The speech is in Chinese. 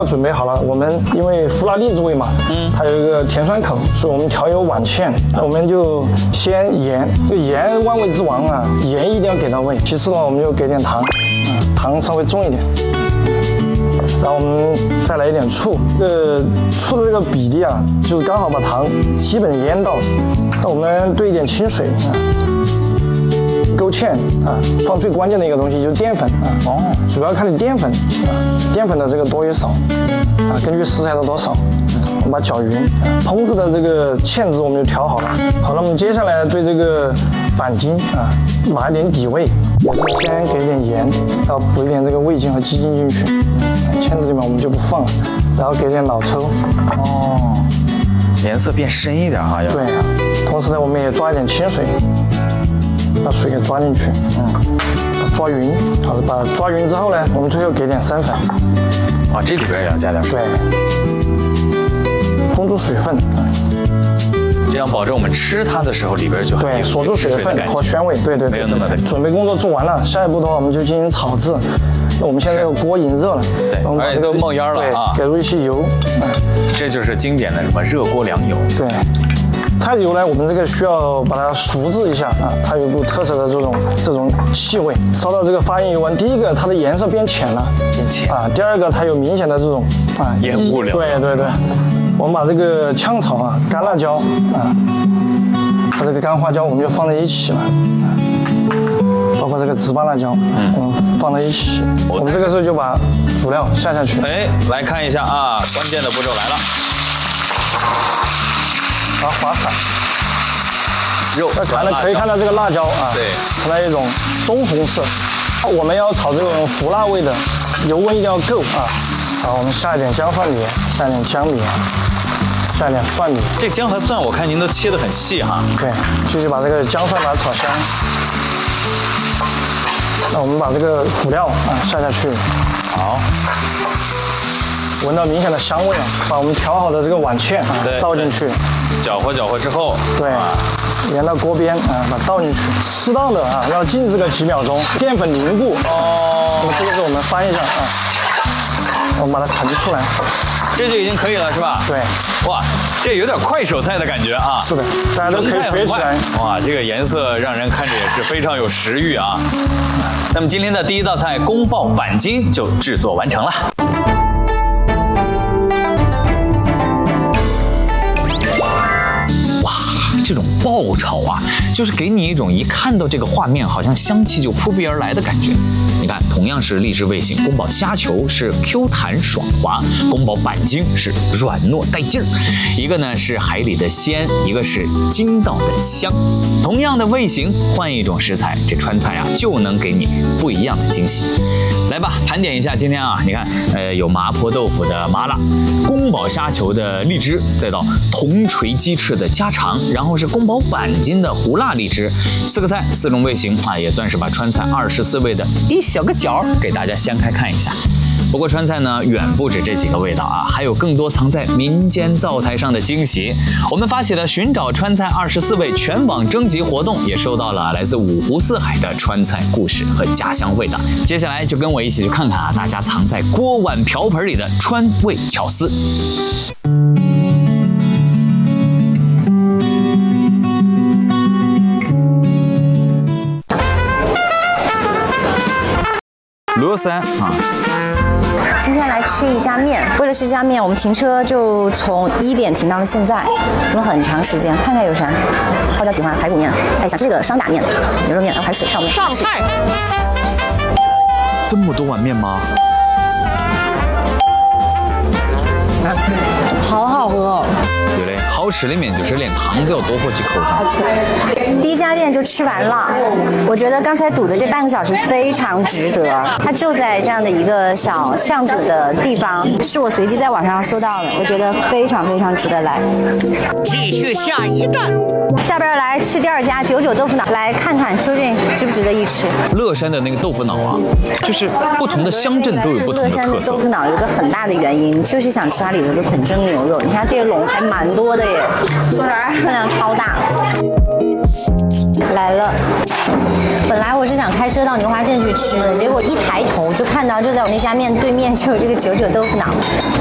准备好了，我们因为胡辣荔枝味嘛，它有一个甜酸口，所以我们调有碗芡，那我们就先盐，这个盐万味之王啊，盐一定要给到位。其次的话，我们就给点糖，糖稍微重一点，然后我们再来一点醋，醋的这个比例啊，就刚好把糖基本腌到。那我们兑一点清水啊。勾芡啊，放最关键的一个东西就是淀粉啊。主要看你淀粉啊，淀粉的这个多与少啊，根据食材的多少，我们把它搅匀。烹制的这个芡汁我们就调好了。好了，我们接下来对这个板筋啊，码一点底味，也是先给一点盐，然后补一点这个味精和鸡精进去。芡汁里面我们就不放了，然后给点老抽。 颜色变深一点哈，要。 对啊，同时呢，我们也抓一点清水。把水给抓进去，把抓匀，好的，把抓匀之后呢，我们最后给点生粉。 这里边也要加点水。 对，封住水分啊， 这样保证我们吃它的时候里边就对锁住水分和鲜味。对， 没有那么的。 准备工作做完了，下一步的话我们就进行炒制。那我们现在这个锅已经热了， 对，而且都冒烟了啊， 给入一些油， 这就是经典的什么热锅凉油。 对。菜籽油呢，我们这个需要把它熟制一下啊，它有股特色的这种气味。烧到这个发烟油温，第一个它的颜色变浅了，第二个它有明显的这种烟雾了。 对，我们把这个炝草啊、干辣椒啊，和这个干花椒我们就放在一起了，包括这个糍粑辣椒，我们放在一起。我们这个时候就把辅料下去。 来看一下啊，关键的步骤来了。 把它滑散， 肉可以看到这个辣椒啊， 对， 成了一种棕红色。我们要炒这种胡辣味的，油温一定要够啊。好，我们下一点姜蒜米，下一点姜米，下一点蒜米。 这姜和蒜我看您都切得很细哈。 对，继续把这个姜蒜把它炒香。那我们把这个辅料下去。好。闻到明显的香味了，把我们调好的这个碗芡倒进去， 搅和之后， 对，沿到锅边把它倒进去，适当的要静置个几秒钟，淀粉凝固。那么这个时候我们翻一下我们把它盛出来， 这就已经可以了是吧？ 对， 哇，这有点快手菜的感觉啊。 是的，大家都可以学起来。 哇，这个颜色让人看着也是非常有食欲啊。那么今天的第一道菜宫爆板筋就制作完成了。这种爆炒啊，就是给你一种一看到这个画面，好像香气就扑鼻而来的感觉。你看，同样是荔枝味型，宫保虾球是 Q 弹爽滑，宫保板筋是软糯带劲儿。一个呢是海里的鲜，一个是筋道的香。同样的味型，换一种食材，这川菜啊就能给你不一样的惊喜。来吧，盘点一下今天啊，你看，有麻婆豆腐的麻辣，宫保虾球的荔枝，再到铜锤鸡翅的家常，然后是宫保板筋的胡辣荔枝，4个菜4种味型啊，也算是把川菜24味的一小个角给大家掀开看一下。不过川菜呢，远不止这几个味道啊，还有更多藏在民间灶台上的惊喜。我们发起了寻找川菜24味全网征集活动，也收到了来自五湖四海的川菜故事和家乡味道。接下来就跟我一起去看看啊，大家藏在锅碗瓢盆里的川味巧思。罗山啊。 今天来吃一家面，为了吃这家面，我们停车就从1点停到了现在，用了很长时间。看看有啥，花椒鸡花排骨面，想吃这个双打面、牛肉面，然后还有水上面。上菜， 这么多碗面吗？ 好好喝哦。 对嘞，好吃的面就是连汤都要多喝几口汤。 好吃。第一家店就吃完了，我觉得刚才堵的这半个小时非常值得。它就在这样的一个小巷子的地方，是我随机在网上搜到的，我觉得非常非常值得来。 继续下一站。 下边来去第2家99豆腐脑，来看看究竟值不值得一吃。 乐山的那个豆腐脑啊，就是不同的乡镇都有不同的特色。乐山的豆腐脑有个很大的原因，就是想吃它里头的粉蒸牛肉。你看这个笼还蛮多的耶，分量超大。 来了。本来我是想开车到牛华镇去吃的，结果一抬头就看到，就在我那家面对面就有这个99豆腐脑。